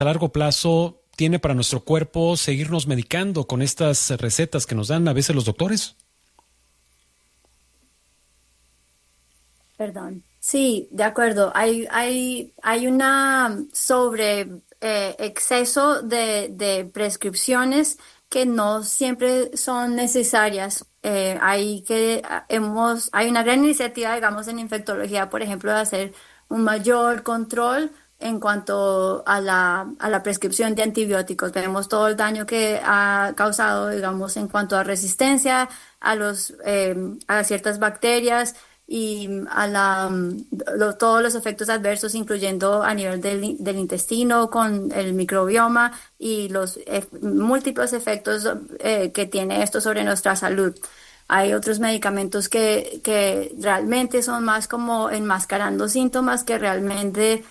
a largo plazo tiene para nuestro cuerpo seguirnos medicando con estas recetas que nos dan a veces los doctores? Perdón. Sí, de acuerdo. Hay una sobre exceso de prescripciones que no siempre son necesarias. Hay una gran iniciativa, digamos, en infectología, por ejemplo, de hacer un mayor control en cuanto a la prescripción de antibióticos. Vemos todo el daño que ha causado, digamos, en cuanto a resistencia a ciertas bacterias y todos los efectos adversos, incluyendo a nivel del intestino con el microbioma y los múltiples efectos que tiene esto sobre nuestra salud. Hay otros medicamentos que realmente son más como enmascarando síntomas que realmente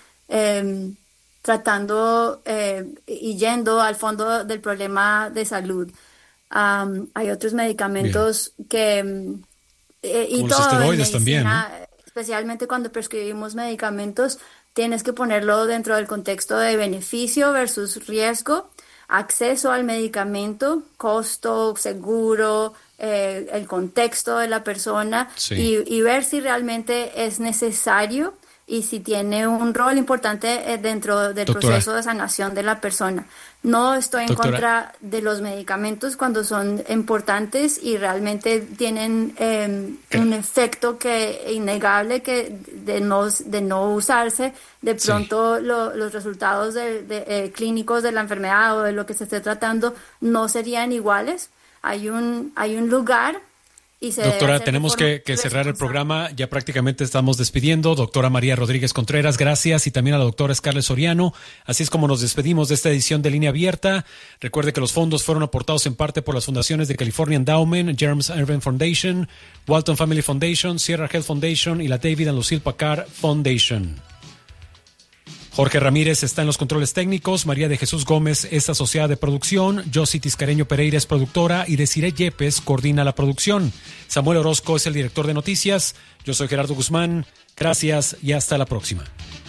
tratando y yendo al fondo del problema de salud. Hay otros medicamentos que... y como los todo en esteroides también, ¿no? medicina, especialmente cuando prescribimos medicamentos, tienes que ponerlo dentro del contexto de beneficio versus riesgo, acceso al medicamento, costo, seguro, el contexto de la persona Sí. y ver si realmente es necesario y si tiene un rol importante dentro del Doctora, proceso de sanación de la persona. No estoy en doctora, contra de los medicamentos cuando son importantes y realmente tienen un efecto innegable que de no usarse, de sí. pronto los resultados clínicos de la enfermedad o de lo que se esté tratando no serían iguales. Hay un lugar y se debe Doctora, hacer de tenemos forma que cerrar el responsable. programa. Ya prácticamente estamos despidiendo. Doctora María Rodríguez Contreras, gracias. Y también a la doctora Scarlett Soriano. Así es como nos despedimos de esta edición de Línea Abierta. Recuerde que los fondos fueron aportados en parte por las fundaciones de California Endowment, James Irvine Foundation, Walton Family Foundation, Sierra Health Foundation y la David and Lucille Packard Foundation. Jorge Ramírez está en los controles técnicos, María de Jesús Gómez es asociada de producción, Josie Tiscareño Pereira es productora y Desiree Yepes coordina la producción. Samuel Orozco es el director de noticias. Yo soy Gerardo Guzmán. Gracias y hasta la próxima.